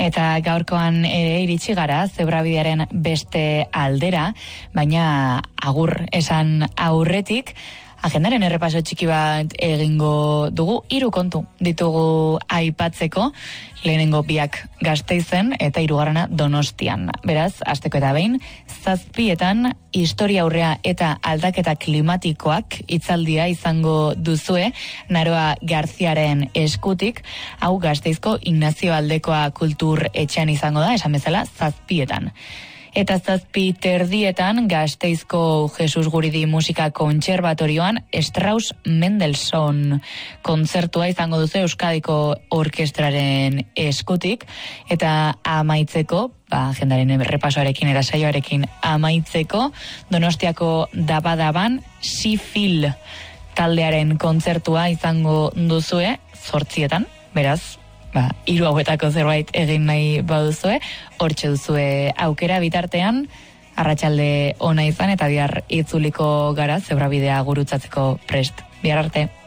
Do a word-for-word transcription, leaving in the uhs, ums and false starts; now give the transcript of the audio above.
Eta gaurkoan ere iritsi gara zebrabidearen beste aldera, baina agur esan aurretik, agendaren errepaso txiki bat egingo dugu, hiru kontu ditugu aipatzeko, lehenengo biak Gasteizen eta hirugarrena Donostian. Beraz, hasteko eta behin, zazpietan historia aurrea eta aldaketa klimatikoak hitzaldia izango duzue, Naroa Garziaren eskutik, hau Gasteizko Ignazio Aldekoa kultur etxean izango da, esan bezala, zazpietan. Eta zazpi terdietan Gasteizko Jesus Guridi Musika Kontserbatorioan Strauss Mendelssohn kontzertua izango duzu Euskadiko Orkestraren eskutik, eta amaitzeko, ba, agendaren errepasoarekin eta saioarekin amaitzeko, Donostiako Dabadaban Sifil taldearen kontzertua izango duzue zortzietan, beraz, ba, hiru hauetako zerbait egin nahi baduzue, hortxe duzue aukera bitartean, arratsalde ona izan eta bihar itzuliko gara zebrabidea gurutzatzeko prest. Bihar arte.